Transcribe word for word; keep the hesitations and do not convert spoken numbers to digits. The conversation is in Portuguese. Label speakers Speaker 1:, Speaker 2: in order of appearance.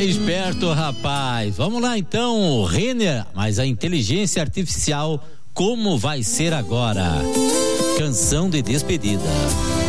Speaker 1: É esperto, rapaz. Vamos lá então, Renner, mas a inteligência artificial, como vai ser agora? Canção de despedida.